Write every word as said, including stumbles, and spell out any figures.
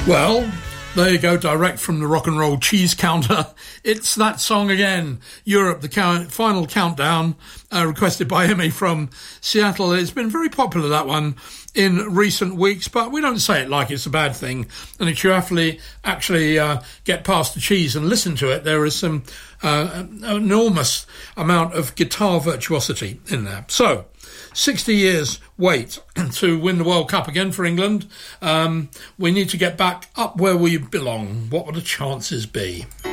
Well, there you go, direct from the rock and roll cheese counter. It's that song again, Europe, the count, final countdown, uh, requested by Emmy from Seattle. It's been very popular, that one, in recent weeks, but we don't say it like it's a bad thing. And if you actually, actually uh, get past the cheese and listen to it, there is some uh, enormous amount of guitar virtuosity in there. So, sixty years wait to win the World Cup again for England. Um, we need to get back up where we belong. What would the chances be?